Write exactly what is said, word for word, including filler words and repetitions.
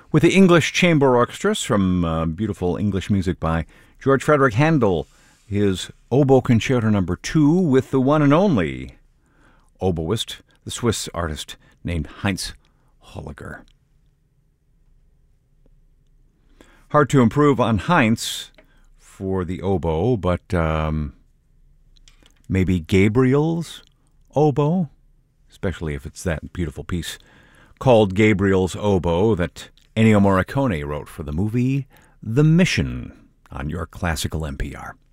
with the English Chamber Orchestras from uh, beautiful English music by George Frederick Handel, his Oboe Concerto Number Two with the one and only oboist, the Swiss artist named Heinz Holliger. Hard to improve on Heinz for the oboe, but um, maybe Gabriel's oboe, especially if it's that beautiful piece called Gabriel's Oboe that Ennio Morricone wrote for the movie The Mission on your classical N P R.